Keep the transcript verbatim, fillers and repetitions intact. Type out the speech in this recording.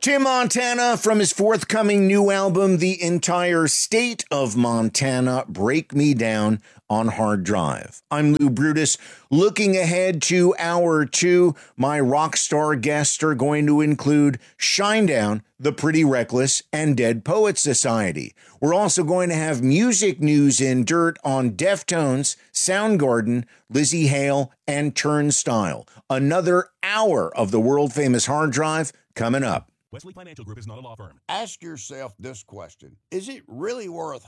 Jim Montana from his forthcoming new album, The Entire State of Montana, Break Me Down on Hard Drive. I'm Lou Brutus. Looking ahead to hour two, my rock star guests are going to include Shinedown, The Pretty Reckless, and Dead Poets Society. We're also going to have music news in dirt on Deftones, Soundgarden, Lizzie Hale, and Turnstile. Another hour of the world-famous Hard Drive coming up. Wesley Financial Group is not a law firm. Ask yourself this question. Is it really worth